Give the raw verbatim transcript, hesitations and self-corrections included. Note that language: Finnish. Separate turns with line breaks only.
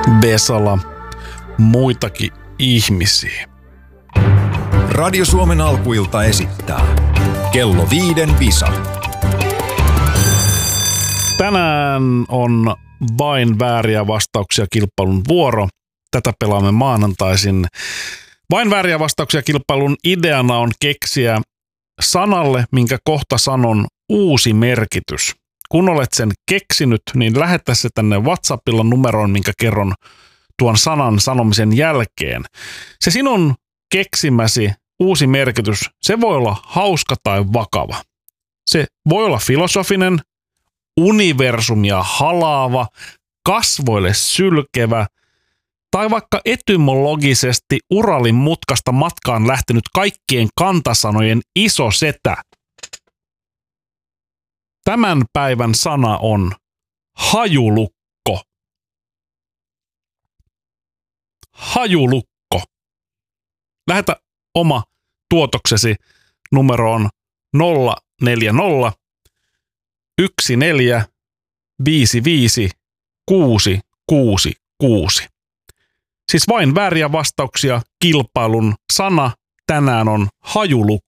Vesala, muitakin ihmisiä.
Radio Suomen alkuilta esittää Kello viiden Visa.
Tänään on vain vääriä vastauksia kilpailun vuoro. Tätä pelaamme maanantaisin. Vain vääriä vastauksia kilpailun ideana on keksiä sanalle, minkä kohta sanon, uusi merkitys. Kun olet sen keksinyt, niin lähetä se tänne WhatsAppilla numeroon, minkä kerron tuon sanan sanomisen jälkeen. Se sinun keksimäsi uusi merkitys, se voi olla hauska tai vakava. Se voi olla filosofinen, universumia halaava, kasvoille sylkevä tai vaikka etymologisesti Uralin mutkasta matkaan lähtenyt kaikkien kantasanojen iso setä. Tämän päivän sana on hajulukko. Hajulukko. Lähetä oma tuotoksesi numeroon nolla neljä nolla yksi neljä viisi viisi kuusi kuusi kuusi. Siis vain vääriä vastauksia kilpailun sana tänään on hajulukko.